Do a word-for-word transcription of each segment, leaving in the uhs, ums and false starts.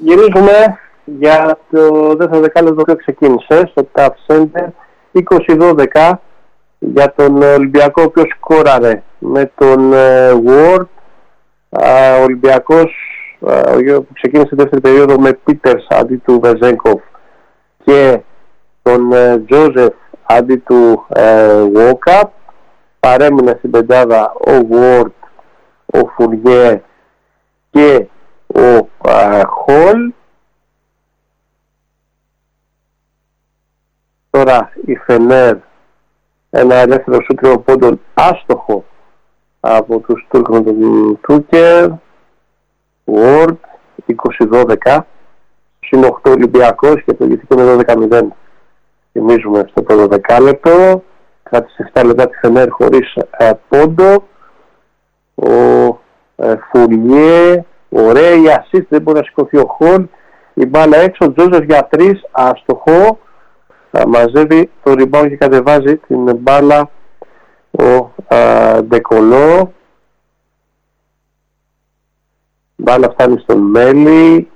Γυρίζουμε για το δεύτερο δεκάλεπτο που ξεκίνησε στο Tough Center. είκοσι δώδεκα για τον Ολυμπιακό, ο οποίος σκόραρε με τον Ward. Ο Ολυμπιακός που ξεκίνησε τη δεύτερη περίοδο με Πίτερς αντί του Βεζέγκοφ και τον Τζόζεφ αντί του Walkup. Παρέμεινε στην πεντάδα ο Ward, ο Φουριέ και ο Χολ. Τώρα η Φενέρ, ένα ελεύθερο σου τριών πόντων άστοχο από τους Τούρκους του Τούκερ. Ward είκοσι δώδεκα, συν οκτώ Ολυμπιακός και προηγήθηκε με δώδεκα μηδέν. Θυμίζουμε στο πρώτο δεκάλεπτο. Κράτησε επτά λεπτά τη Φενέρ χωρίς ε, πόντο. Ο ε, Φουριέ, ωραία η assist, δεν μπορεί να σηκωθεί ο Χολ. Η μπάλα έξω, ο Τζόζεφ για τρεις, αστοχό. Θα μαζεύει το rebound και κατεβάζει την μπάλα ο ε, Ντεκολό. Μπάλα φτάνει στον Μέλι.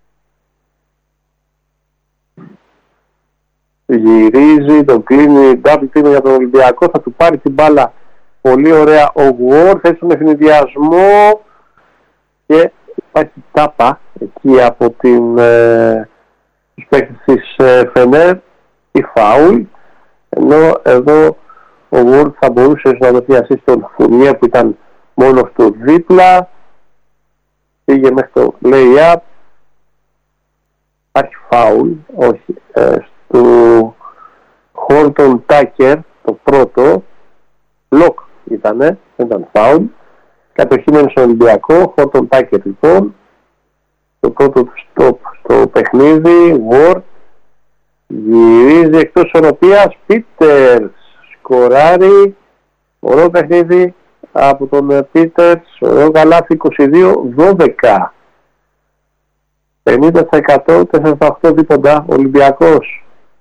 Γυρίζει, τον κλείνει, double team για τον Ολυμπιακό. Θα του πάρει την μπάλα πολύ ωραία ο Ward. Θέτει τον ευνηδιασμό και υπάρχει τάπα εκεί από την ε, τους παίκτες της ε, Φενέρ ή φάουλ, ενώ εδώ ο Ward θα μπορούσε να δοθεί assist στον Φουρνιέ που ήταν μόνος του δίπλα. Πήγε μέχρι το lay-up. Υπάρχει φάουλ, όχι, ε, του Χόρτον Τάκερ, το πρώτο λοκ ήτανε, δεν ήταν φάουλ. Κατοχήμένο στον Ολυμπιακό, Χόρτον Τάκερ λοιπόν, το πρώτο του stop στο παιχνίδι. Ward γυρίζει εκτός οροπίας, Πίτερς σκοράρει, ωραίο παιχνίδι από τον Πίτερς, ωραίο καλάθι, είκοσι δύο δώδεκα, πενήντα τοις εκατό, τέσσερα στα οκτώ δίποντα Ολυμπιακός.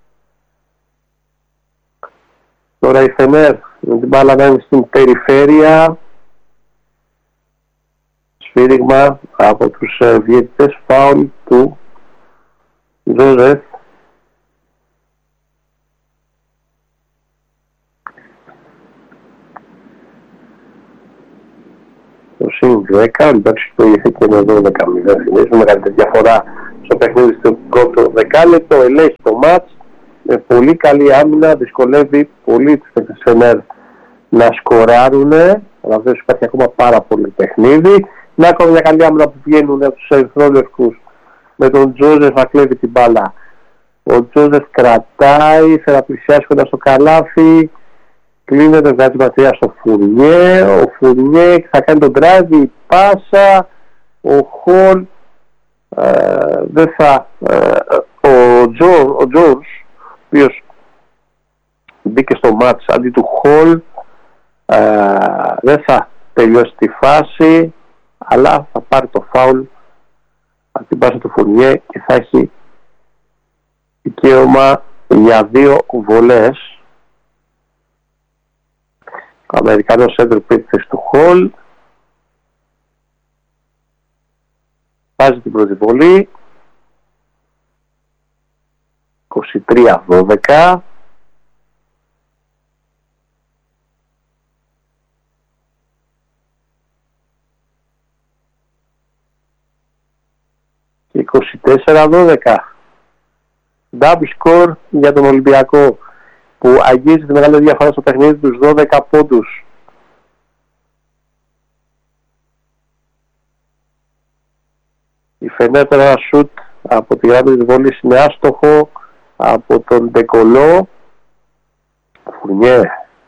Τώρα η Φενέρ με την μπάλα να είναι στην περιφέρεια. Σφύριγμα από τους ε, διαιτητές, φάουλ του Τζόζεφ. Το συν δέκα, εντάξει, το ηγήθηκε με δώδεκα μηδέν. Θυμίζουμε μεγαλύτερη διαφορά στο παιχνίδι στο πρώτο δεκάλεπτο. Ελέγχει το μάτς με πολύ καλή άμυνα, δυσκολεύει πολύ τους παίκτες Φενέρ να σκοράρουν. Αλλά βέβαια υπάρχει ακόμα πάρα πολύ παιχνίδι. Να ακόμα μια καλή άμυνα που βγαίνουν από τους ερυθρόλευκους με τον Τζόζεφ να κλέβει την μπάλα. Ο Τζόζεφ κρατάει, θα πλησιάσει κοντά στο καλάθι. Κλείνεται, βγάζει ματριά στο Φουρνιέ. Ο Φουρνιέ θα κάνει τον drive, η πάσα. Ο Χολ ε, δεν θα ε, ο Τζο, ο Τζορς, ο οποίος μπήκε στο μάτς αντί του Χολ, ε, δεν θα τελειώσει τη φάση, αλλά θα πάρει το φάουλ από την πάσα του Φουρνιέ και θα έχει δικαίωμα για δύο βολές. Ο Αμερικανός έντρο πίτης του Χολ βάζει την πρώτη βολή, είκοσι τρία δώδεκα. Και είκοσι τέσσερα δώδεκα. Double score για τον Ολυμπιακό, που αγγίζει τη μεγάλη διαφορά στο παιχνίδι τους δώδεκα πόντους. Η Φενέρ ένα σουτ από τη γραμμή της βολής είναι άστοχο από τον Ντεκολό. Φουρνιέ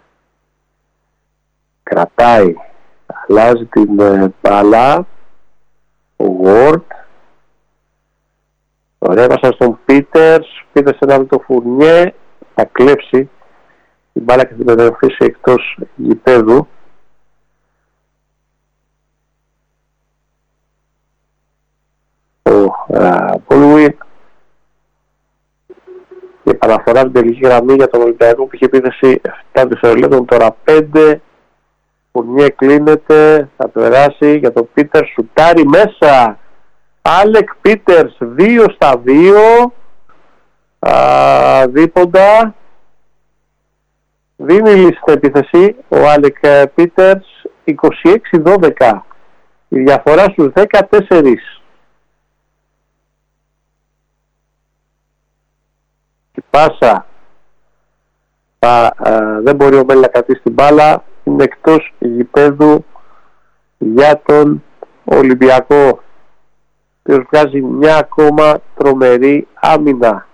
κρατάει, αλλάζει την μπάλα. Ο Ward, ωραία πάσα στον Πίτερς. Πίτερς ένα το Φουρνιέ, θα κλέψει την μπάλα και την πετρεφήσει εκτός γηπέδου. Ο Πολουί και παραφορά την τελική γραμμή για τον Ολυμπιακό που είχε επίθεση επτά δευτερολέπτων, τώρα πέντε. Φουρνιέ κλείνεται, θα περάσει για τον Πίτερ, σουτάρει μέσα. Άλεκ Πίτερς δύο στα δύο. Α, δίποντα. Δίνει λύση στην επίθεση ο Άλεκ Πίτερς. είκοσι έξι δώδεκα. Η διαφορά στους δεκατέσσερα. Η πάσα α, α, δεν μπορεί ο Μέλ να κρατήσει την μπάλα. Είναι εκτός γηπέδου για τον Ολυμπιακό, ο οποίος βγάζει μια ακόμα τρομερή άμυνα.